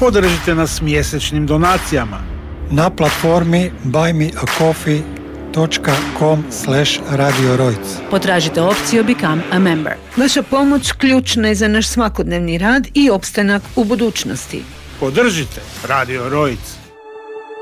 Podržite nas mjesečnim donacijama na platformi buymeacoffee.com/Radio Rojc. Potražite opciju Become a Member. Vaša pomoć ključna je za naš svakodnevni rad i opstanak u budućnosti. Podržite Radio Rojc.